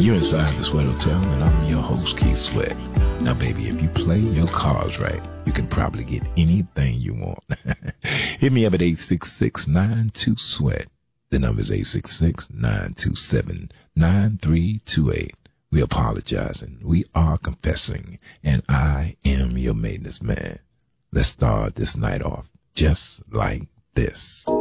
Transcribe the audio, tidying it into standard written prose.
You're inside the Sweat Hotel, and I'm your host, Keith Sweat. Now, baby, if you play your cards right, you can probably get anything you want. Hit me up at 866-92-SWEAT. The number is 866-927-9328. We apologizing. We are confessing. And I am your maintenance man. Let's start this night off just like this.